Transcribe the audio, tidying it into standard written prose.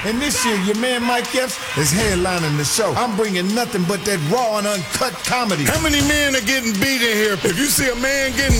And this year, your man Mike Epps is headlining the show. I'm bringing nothing but that raw and uncut comedy. How many men are getting beat in here? If you see a man getting